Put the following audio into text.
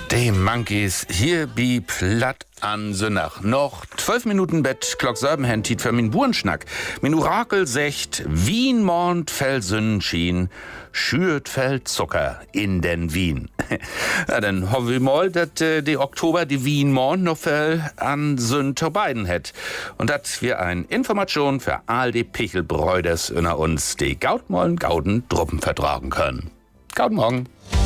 Die Monkeys hier bi platt an Sünach. Noch 12 Minuten Bett, Glock 7 Hentit für min Burenschnack. Min Orakel secht, Wien Mond fällt Sonnenschien, schürt fällt Zucker in den Wien. Ja, dann hoffen wir mal, dass die Oktober die Wien Mond noch fällt an Sünter beiden hätt. Und dass wir eine Information für all die Pichelbräuders unter uns, die Gaudmollen Gauden Truppen vertragen können. Gauden Morgen.